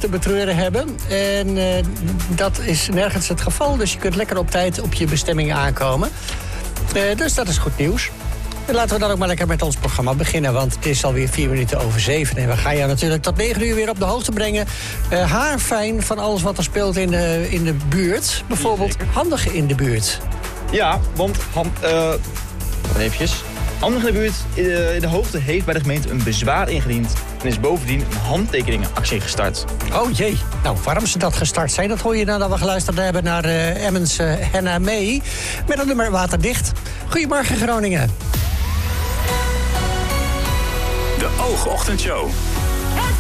te betreuren hebben. En dat is nergens het geval. Dus je kunt lekker op tijd op je bestemming aankomen. Dus dat is goed nieuws. En laten we dan ook maar lekker met ons programma beginnen. Want het is alweer 4 minuten over 7. En we gaan jou natuurlijk tot 9 uur weer op de hoogte brengen. Haarfijn van alles wat er speelt in de buurt. Bijvoorbeeld Handig in de buurt. Ja, want Handig in de buurt in de hoogte heeft bij de gemeente een bezwaar ingediend. En is bovendien een handtekeningenactie gestart. Oh jee, nou waarom ze dat gestart zijn, dat hoor je nadat we geluisterd hebben naar Emmens Henna May. Met het nummer Waterdicht. Goedemorgen Groningen. De Oogochtendshow.